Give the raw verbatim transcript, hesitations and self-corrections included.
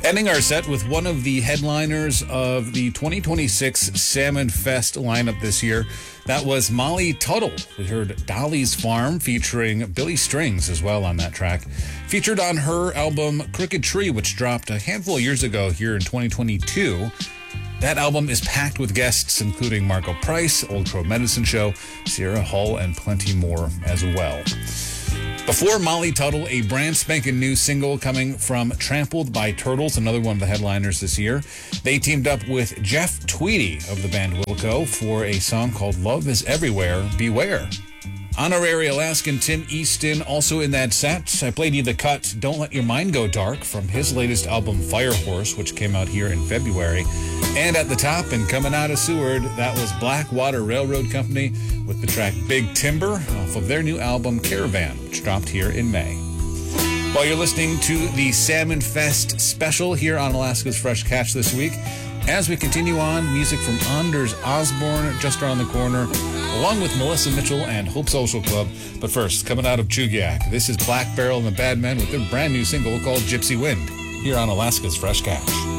Ending our set with one of the headliners of the twenty twenty-six Salmon Fest lineup this year. That was Molly Tuttle. We heard Dolly's Farm featuring Billy Strings as well on that track. Featured on her album Crooked Tree, which dropped a handful of years ago here in twenty twenty-two. That album is packed with guests, including Margo Price, Old Crow Medicine Show, Sierra Hull, and plenty more as well. Before Molly Tuttle, a brand spanking new single coming from Trampled by Turtles, another one of the headliners this year. They teamed up with Jeff Tweedy of the band Wilco for a song called Love is Everywhere, Beware. Honorary Alaskan Tim Easton also in that set. I played you the cut Don't Let Your Mind Go Dark from his latest album Firehorse, which came out here in February. And at the top and coming out of Seward, that was Blackwater Railroad Company with the track Big Timber off of their new album Caravan, which dropped here in May. While you're listening to the Salmon Fest special here on Alaska's Fresh Catch this week, as we continue on, music from Anders Osborne just around the corner, along with Melissa Mitchell and Hope Social Club. But first, coming out of Chugiak, this is Black Barrel and the Bad Men with their brand new single called Gypsy Wind, here on Alaska's Fresh Catch.